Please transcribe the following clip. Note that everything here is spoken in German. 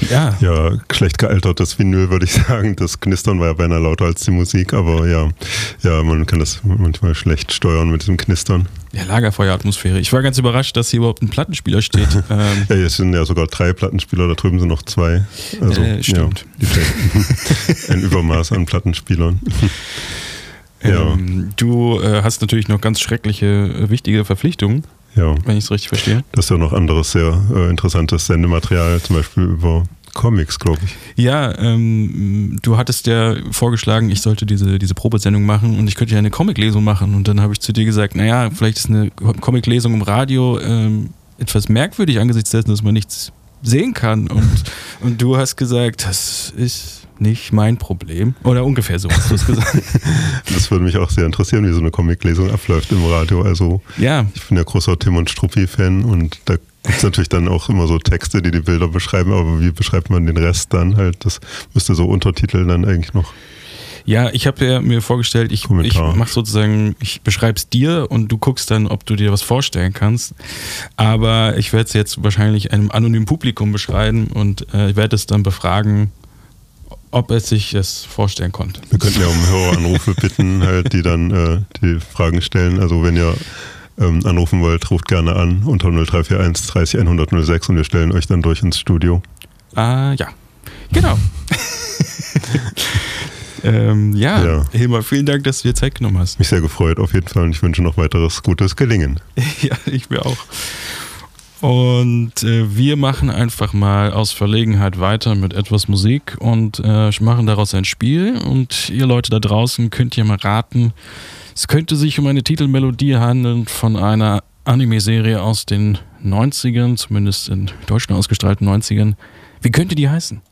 Ja. Ja, schlecht gealtertes Vinyl, würde ich sagen. Das Knistern war ja beinahe lauter als die Musik, aber ja, man kann das manchmal schlecht steuern mit diesem Knistern. Ja, Lagerfeueratmosphäre. Ich war ganz überrascht, dass hier überhaupt ein Plattenspieler steht. Ja, jetzt sind ja sogar 3 Plattenspieler, da drüben sind noch 2. Also, stimmt. Ja, ein Übermaß an Plattenspielern. Ja. Du hast natürlich noch ganz schreckliche, wichtige Verpflichtungen, wenn ich es richtig verstehe. Das ist ja noch anderes sehr interessantes Sendematerial, zum Beispiel über Comics, glaube ich. Ja, du hattest ja vorgeschlagen, ich sollte diese Probesendung machen und ich könnte ja eine Comiclesung machen. Und dann habe ich zu dir gesagt, naja, vielleicht ist eine Comiclesung im Radio etwas merkwürdig angesichts dessen, dass man nichts sehen kann. Und du hast gesagt, das ist nicht mein Problem. Oder ungefähr so hast du es gesagt. Das würde mich auch sehr interessieren, wie so eine Comiclesung abläuft im Radio. Also ich bin ja großer Tim und Struppi-Fan und da gibt es natürlich dann auch immer so Texte, die Bilder beschreiben, aber wie beschreibt man den Rest dann halt? Das müsste so Untertitel dann eigentlich noch. Ja, ich habe ja mir vorgestellt, ich mache sozusagen, ich beschreibe es dir und du guckst dann, ob du dir was vorstellen kannst. Aber ich werde es jetzt wahrscheinlich einem anonymen Publikum beschreiben und ich werde es dann befragen, ob es sich das vorstellen konnte. Wir könnten ja um Höreranrufe bitten, halt, die dann die Fragen stellen. Also wenn ihr anrufen wollt, ruft gerne an unter 0341 30 106 und wir stellen euch dann durch ins Studio. Ja, genau. Hilmar, vielen Dank, dass du dir Zeit genommen hast. Mich sehr gefreut, auf jeden Fall. Und ich wünsche noch weiteres gutes Gelingen. Ja, ich mir auch. Und wir machen einfach mal aus Verlegenheit weiter mit etwas Musik und machen daraus ein Spiel. Und ihr Leute da draußen könnt ihr mal raten, es könnte sich um eine Titelmelodie handeln von einer Anime-Serie aus den 90ern, zumindest in Deutschland ausgestrahlten 90ern. Wie könnte die heißen?